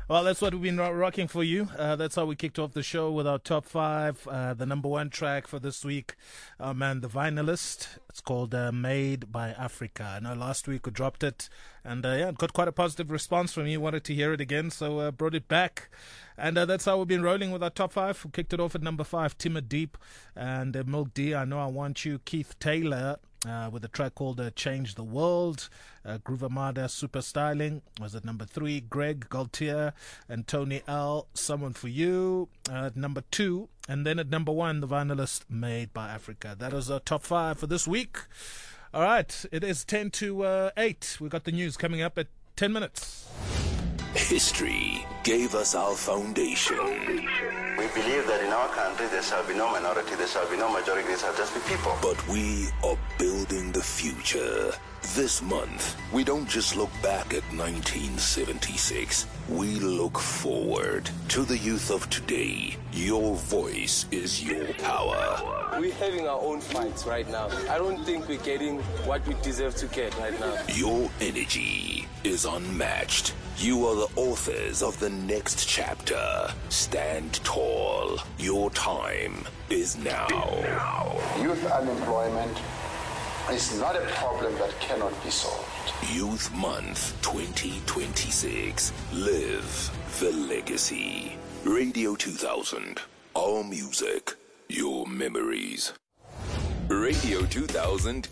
Well, that's what we've been rocking for you. That's how we kicked off the show with our top five. The number one track for this week, man, The Vinylist. It's called Made by Africa. I know last week we dropped it, and it got quite a positive response from you. Wanted to hear it again, so brought it back. And that's how we've been rolling with our top five. We kicked it off at number 5, Timid Deep and Milk D, I Know I Want You. Keith Taylor with a track called Change the World. Groove Armada, Super Styling was at number 3. Greg Gaultier and Tony L, Someone for You at number 2. And then at number 1, The Vinylist, Made by Africa. That was our top 5 for this week. All right, it is 10 to 8. We got the news coming up at 10 minutes. History gave us our foundation. We believe that in our country there shall be no minority, there shall be no majority, there shall just be people. But we are building the future. This month, we don't just look back at 1976. We look forward to the youth of today. Your voice is your power. We're having our own fights right now. I don't think we're getting what we deserve to get right now. Your energy is unmatched. You are the authors of the next chapter. Stand tall. Your time is now. Youth unemployment is not a problem that cannot be solved. Youth Month 2026. Live the legacy. Radio 2000. Our music. Your memories. Radio 2000